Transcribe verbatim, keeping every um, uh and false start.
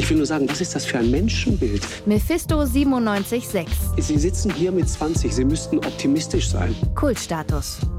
Ich will nur sagen, was ist das für ein Menschenbild? Mephisto siebenundneunzig Komma sechs. Sie sitzen hier mit zwanzig, Sie müssten optimistisch sein. Kultstatus.